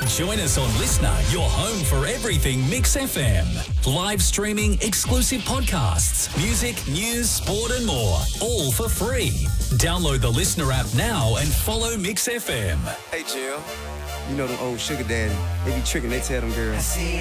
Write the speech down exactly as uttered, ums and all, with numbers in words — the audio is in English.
Join us on Listener, your home for everything Mix F M. Live streaming, exclusive podcasts, music, news, sport and more. All for free. Download the Listener app now and follow Mix F M. Hey, Jill. You know them old sugar daddy. They be tricking, they tell them girls. I see